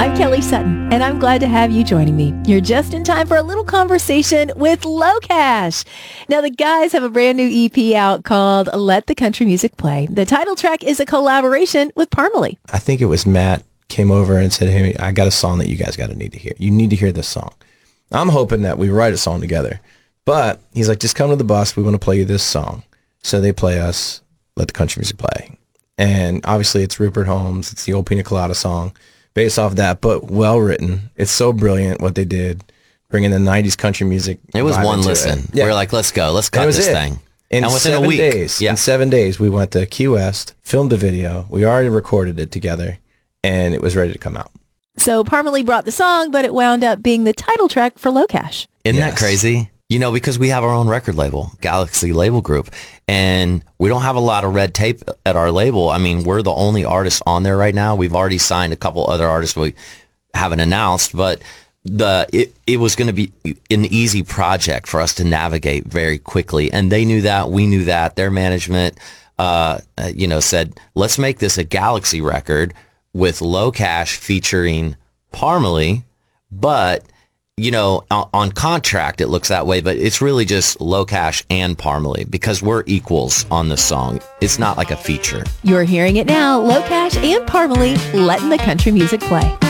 I'm Kelly Sutton, and I'm glad to have you joining me. You're just in time for a little conversation with LoCash. Now, the guys have a brand new EP out called Let the Country Music Play. The title track is a collaboration with Parmalee. I think it was Matt came over and said, hey, I got a song that you guys got to need to hear. You need to hear this song. I'm hoping that we write a song together. But he's like, just come to the bus. We want to play you this song. So they play us Let the Country Music Play. And obviously it's Rupert Holmes. It's the old Pina Colada song based off that, but well written. It's so brilliant what they did, bringing the 90s country music. It was one listen. Yeah. We were like, let's go. Let's cut this thing. And within a week, in 7 days, we went to Key West, filmed a video. We already recorded it together, and it was ready to come out. So Parmalee brought the song, but it wound up being the title track for LoCash. Isn't that crazy? You know, because we have our own record label, Galaxy Label Group, and we don't have a lot of red tape at our label. I mean, we're the only artists on there right now. We've already signed a couple other artists we haven't announced, but it was going to be an easy project for us to navigate very quickly. And they knew that. We knew that. Their management, said, let's make this a Galaxy record with LoCash featuring Parmalee, but you know, on contract, it looks that way, but it's really just LoCash and Parmalee because we're equals on the song. It's not like a feature. You're hearing it now. LoCash and Parmalee letting the country music play.